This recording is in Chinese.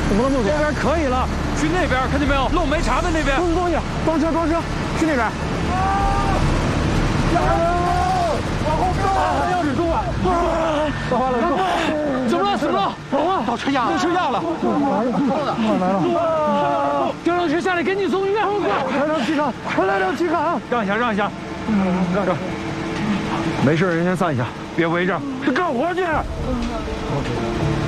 怎么了，孟总？ 这边可以了，去那边，看见没有？漏煤查的那边。 东西，装车，去那边。 加油！往后靠！要止住啊！ 老花了， 怎么了？怎么了？ 走啊！ 到车压了，车压了。 来了！ 调动车下来，赶紧送医院！ 来辆气卡，快来辆气卡！ 让一下，让一下。让。没事，人先散一下，别围着， 干活去。